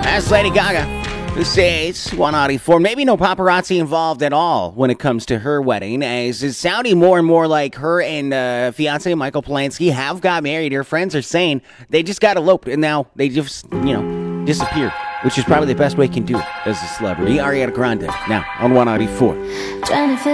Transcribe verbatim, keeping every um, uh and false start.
That's Lady Gaga, who says one ninety-four. Maybe no paparazzi involved at all when it comes to her wedding, as it's sounding more and more like her and uh, fiance Michael Polanski have got married. Her friends are saying they just got eloped, and now they just, you know, disappeared, which is probably the best way you can do it as a celebrity. Ariana Grande, now on one ninety-four.